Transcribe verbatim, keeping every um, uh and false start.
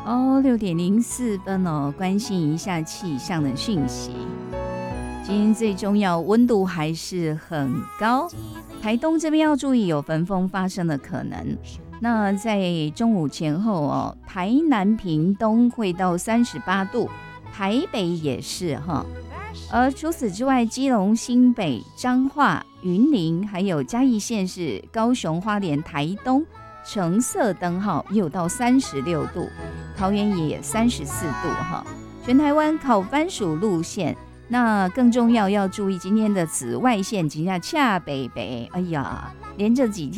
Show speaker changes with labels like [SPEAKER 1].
[SPEAKER 1] 哦，六点零四分哦，关心一下气象的讯息。今天最重要，温度还是很高，台东这边要注意有焚风发生的可能。那在中午前后哦，台南、屏东会到三十八度，台北也是哈。而除此之外，基隆、新北、彰化、云林，还有嘉义县市、高雄、花莲、台东，橙色灯号又到三十六度，桃园也三十四度哈。全台湾烤番薯路线。那更重要要注意今天的紫外线，今天恰北北，哎呀，连着几天。